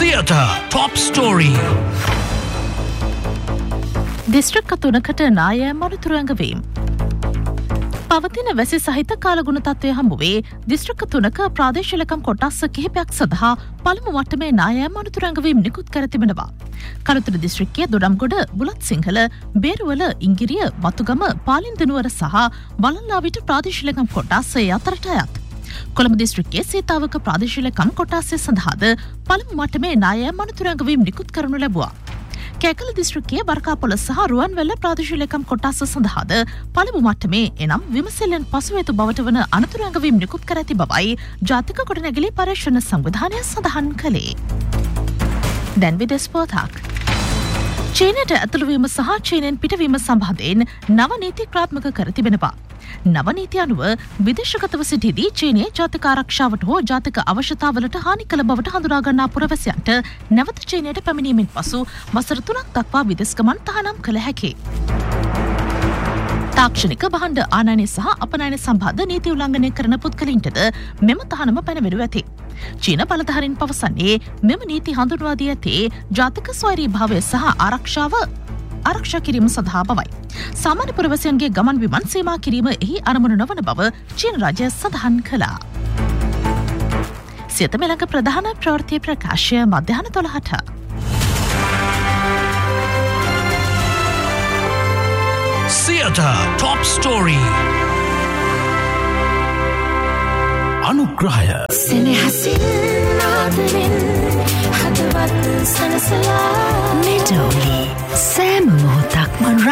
Theatre Top Story. දිස්ත්‍රික්ක 3කට නායෑම් අනුතුරු ඇඟවීම්. පවතින වැසි සහිත කාලගුණ තත්ත්වය හමුවේ දිස්ත්‍රික්ක 3ක ප්‍රාදේශීය ලේකම් කොටස් කිහිපයක් සඳහා පළමු මට්ටමේ නායෑම් අනුතුරු ඇඟවීම් නිකුත් කර තිබෙනවා. කළුතර දිස්ත්‍රික්කයේ දොඩම්ගොඩ, බුලත් සිංහල, බේරුවල, ඉංගිරිය, මතුගම, පාලින්දනුවර සහ වලල්ලාවිට ප්‍රාදේශීය ලේකම් කොටස් අතරට අයත්. කොළඹ දිස්ත්‍රික්කයේ සීතාවක ප්‍රාදේශීය ලේකම් කොටස් සඳහාද පළමු මට්ටමේ නායෑම් අනුතුරු ඇඟවීම් නිකුත් කරනු ලැබුවා. කැකල දිස්ත්‍රික්කයේ බරකාපොළ සහ රුවන්වැල්ල ප්‍රාදේශීය ලේකම් කොටස් සඳහාද පළමු මට්ටමේ එනම් විමසෙල්ලෙන් පසුවෙතු බවට වන අනතුරු ඇඟවීම් නිකුත් කර ඇති බවයි ජාතික ගොඩනැගිලි පරීක්ෂණ සංවිධානය සඳහන් කළේ. දැන් විදේශ පොතක්. චීනයට ඇතුළුවීම සහ චීනෙන් පිටවීම සම්බන්ධයෙන් නව නීති ක්‍රියාත්මක කර තිබෙනවා. නව නීති අනුව විදේශගතව සිටියදී චීනයේ ජාතික ආරක්ෂාවට හෝ ජාතික අවශ්‍යතාවලට හානි කළ බවට හඳුනා ගන්නා පුරවැසියන්ට නැවත චීනයට පැමිණීමෙන් පසු වසර 3ක් දක්වා විදේශ ගමන් තහනම් කළ හැකියි. තාක්ෂණික භාණ්ඩ ආනයනය සහ අපනයන සම්බන්ධ නීති උල්ලංඝනය කරන පුද්ගලයින්ටද මෙම තහනම පැනවෙනු ඇති. චීන බලධාරීන් පවසන්නේ මෙම නීති හඳුන්වා දී ඇත්තේ ජාතික ස්වෛරීභාවය සහ ආරක්ෂා කිරීම සඳහා බවයි. සාමාන්‍ය පුරවැසියන්ගේ ගමන් විමන් සීමා කිරීම එහි අරමුණු නොවන බව චීන රජය සඳහන් කළා. සියත මෙලඟ ප්‍රධාන ප්‍රවෘත්ති ප්‍රකාශය මධ්‍යහන 12ට. Theatre Top Story. අනුග්‍රහය සෙනෙහසින් ආදරෙන් හදවත් සනසලා මෙඩෝලි සෑම මොහොතක්ම